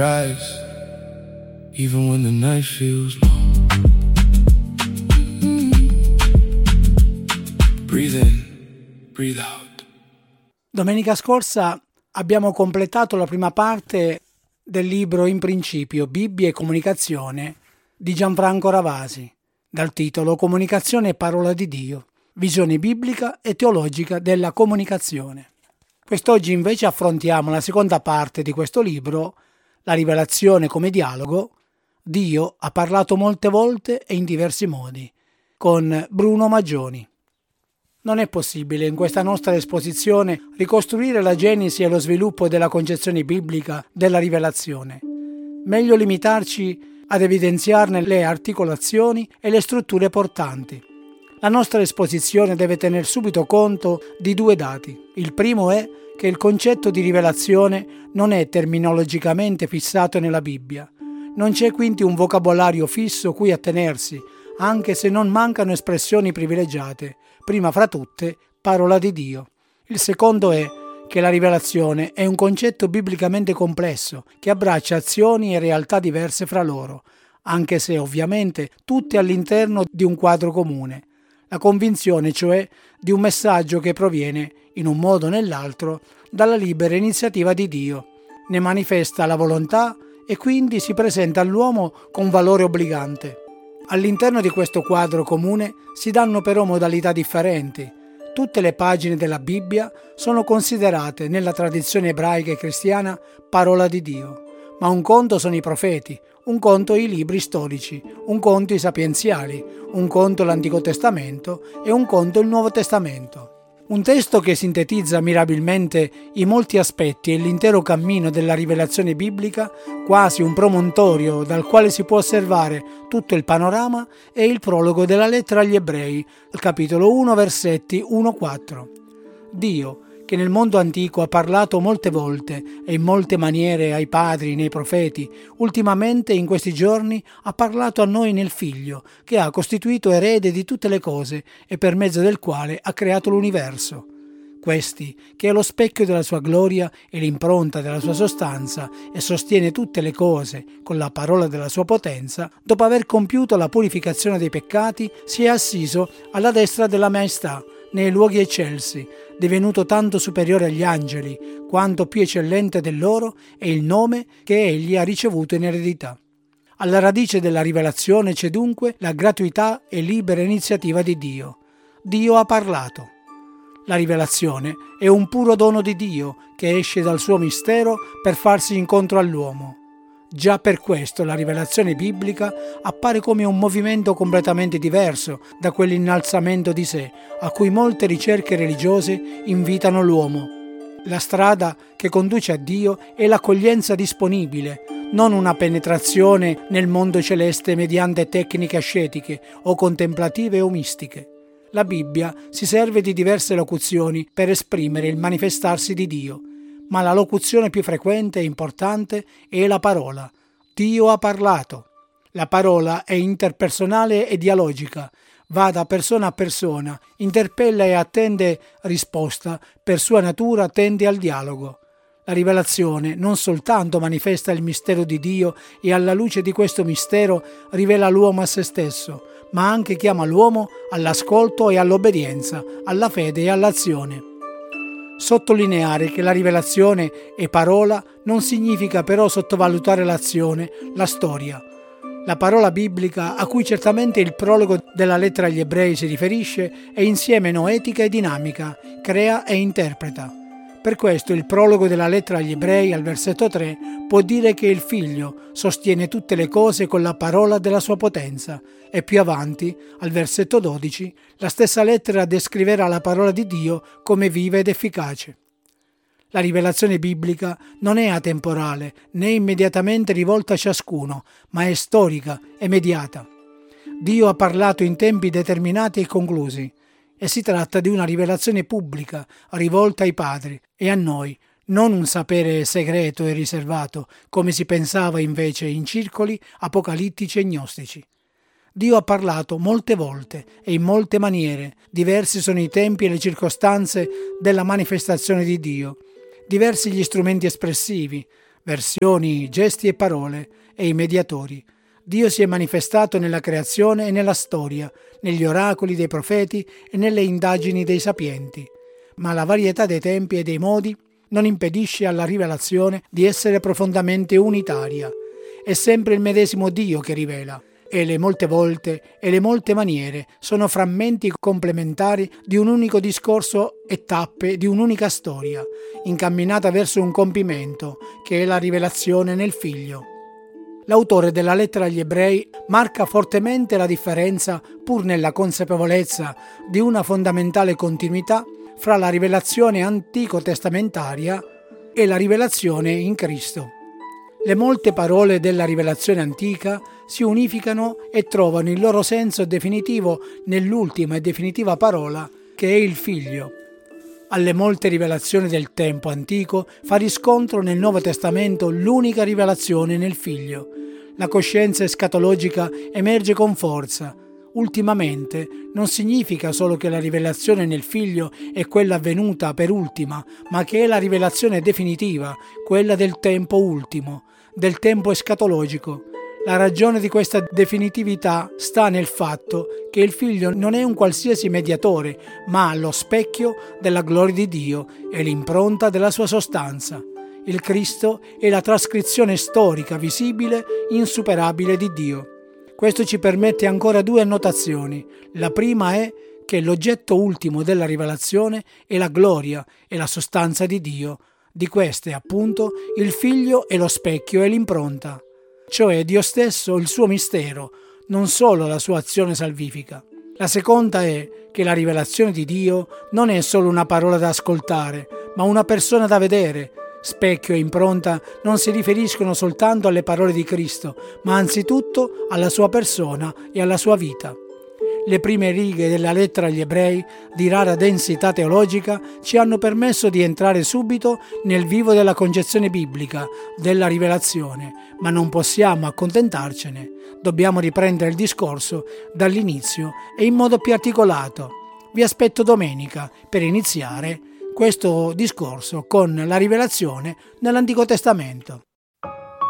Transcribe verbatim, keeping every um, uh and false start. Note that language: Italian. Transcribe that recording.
Eyes, even when the night feels long. Breathe in, breathe out. Domenica scorsa abbiamo completato la prima parte del libro In principio, Bibbia e comunicazione di Gianfranco Ravasi, dal titolo Comunicazione e parola di Dio, visione biblica e teologica della comunicazione. Quest'oggi invece affrontiamo la seconda parte di questo libro, la rivelazione come dialogo. Dio ha parlato molte volte e in diversi modi, con Bruno Maggioni. Non è possibile in questa nostra esposizione ricostruire la genesi e lo sviluppo della concezione biblica della rivelazione. Meglio limitarci ad evidenziarne le articolazioni e le strutture portanti. La nostra esposizione deve tener subito conto di due dati. Il primo è che il concetto di rivelazione non è terminologicamente fissato nella Bibbia. Non c'è quindi un vocabolario fisso cui attenersi, anche se non mancano espressioni privilegiate, prima fra tutte parola di Dio. Il secondo è che la rivelazione è un concetto biblicamente complesso che abbraccia azioni e realtà diverse fra loro, anche se ovviamente tutte all'interno di un quadro comune. La convinzione, cioè, di un messaggio che proviene, in un modo o nell'altro, dalla libera iniziativa di Dio. Ne manifesta la volontà e quindi si presenta all'uomo con valore obbligante. All'interno di questo quadro comune si danno però modalità differenti. Tutte le pagine della Bibbia sono considerate nella tradizione ebraica e cristiana parola di Dio. Ma un conto sono i profeti, un conto i libri storici, un conto i sapienziali, un conto l'Antico Testamento e un conto il Nuovo Testamento. Un testo che sintetizza mirabilmente i molti aspetti e l'intero cammino della rivelazione biblica, quasi un promontorio dal quale si può osservare tutto il panorama, è il prologo della lettera agli Ebrei, capitolo uno, versetti uno quattro. Dio, che nel mondo antico ha parlato molte volte e in molte maniere ai padri, nei profeti, ultimamente in questi giorni ha parlato a noi nel Figlio, che ha costituito erede di tutte le cose e per mezzo del quale ha creato l'universo. Questi, che è lo specchio della sua gloria e l'impronta della sua sostanza e sostiene tutte le cose con la parola della sua potenza, dopo aver compiuto la purificazione dei peccati, si è assiso alla destra della maestà, nei luoghi eccelsi, divenuto tanto superiore agli angeli, quanto più eccellente del loro è il nome che egli ha ricevuto in eredità. Alla radice della rivelazione c'è dunque la gratuità e libera iniziativa di Dio. Dio ha parlato. La rivelazione è un puro dono di Dio che esce dal suo mistero per farsi incontro all'uomo. Già per questo la rivelazione biblica appare come un movimento completamente diverso da quell'innalzamento di sé a cui molte ricerche religiose invitano l'uomo. La strada che conduce a Dio è l'accoglienza disponibile, non una penetrazione nel mondo celeste mediante tecniche ascetiche o contemplative o mistiche. La Bibbia si serve di diverse locuzioni per esprimere il manifestarsi di Dio, ma la locuzione più frequente e importante è la parola. Dio ha parlato. La parola è interpersonale e dialogica, va da persona a persona, interpella e attende risposta, per sua natura tende al dialogo. La rivelazione non soltanto manifesta il mistero di Dio e alla luce di questo mistero rivela l'uomo a se stesso, ma anche chiama l'uomo all'ascolto e all'obbedienza, alla fede e all'azione. Sottolineare che la rivelazione è parola non significa però sottovalutare l'azione, la storia. La parola biblica, a cui certamente il prologo della lettera agli Ebrei si riferisce, è insieme noetica e dinamica, crea e interpreta. Per questo il prologo della lettera agli Ebrei, al versetto tre, può dire che il Figlio sostiene tutte le cose con la parola della sua potenza, e più avanti, al versetto dodici, la stessa lettera descriverà la parola di Dio come viva ed efficace. La rivelazione biblica non è atemporale né immediatamente rivolta a ciascuno, ma è storica, immediata. Dio ha parlato in tempi determinati e conclusi, e si tratta di una rivelazione pubblica rivolta ai padri e a noi, non un sapere segreto e riservato, come si pensava invece in circoli apocalittici e gnostici. Dio ha parlato molte volte e in molte maniere, diversi sono i tempi e le circostanze della manifestazione di Dio, diversi gli strumenti espressivi, versioni, gesti e parole, e i mediatori. Dio si è manifestato nella creazione e nella storia, negli oracoli dei profeti e nelle indagini dei sapienti. Ma la varietà dei tempi e dei modi non impedisce alla rivelazione di essere profondamente unitaria. È sempre il medesimo Dio che rivela, e le molte volte e le molte maniere sono frammenti complementari di un unico discorso e tappe di un'unica storia, incamminata verso un compimento, che è la rivelazione nel Figlio. L'autore della lettera agli Ebrei marca fortemente la differenza, pur nella consapevolezza di una fondamentale continuità, fra la rivelazione antico-testamentaria e la rivelazione in Cristo. Le molte parole della rivelazione antica si unificano e trovano il loro senso definitivo nell'ultima e definitiva parola, che è il Figlio. Alle molte rivelazioni del tempo antico fa riscontro nel Nuovo Testamento l'unica rivelazione nel Figlio. La coscienza escatologica emerge con forza. Ultimamente non significa solo che la rivelazione nel Figlio è quella avvenuta per ultima, ma che è la rivelazione definitiva, quella del tempo ultimo, del tempo escatologico. La ragione di questa definitività sta nel fatto che il Figlio non è un qualsiasi mediatore, ma lo specchio della gloria di Dio e l'impronta della sua sostanza. Il Cristo è la trascrizione storica, visibile, insuperabile di Dio. Questo ci permette ancora due annotazioni. La prima è che l'oggetto ultimo della rivelazione è la gloria e la sostanza di Dio. Di queste, appunto, il Figlio è lo specchio e l'impronta, cioè Dio stesso, il suo mistero, non solo la sua azione salvifica. La seconda è che la rivelazione di Dio non è solo una parola da ascoltare, ma una persona da vedere. Specchio e impronta non si riferiscono soltanto alle parole di Cristo, ma anzitutto alla sua persona e alla sua vita. Le prime righe della lettera agli Ebrei, di rara densità teologica, ci hanno permesso di entrare subito nel vivo della concezione biblica della rivelazione, ma non possiamo accontentarcene. Dobbiamo riprendere il discorso dall'inizio e in modo più articolato. Vi aspetto domenica per iniziare questo discorso con la rivelazione nell'Antico Testamento.